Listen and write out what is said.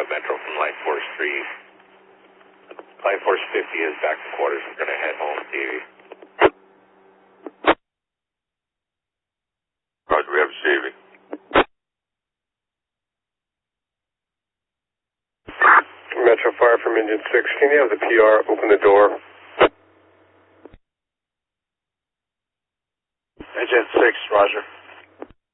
Metro from Line Force 3. Line Force 50 is back to quarters. We're going to head home, Stevie. Roger, we have Stevie. Metro Fire from Engine 6, can you have the PR open the door? Engine 6, Roger.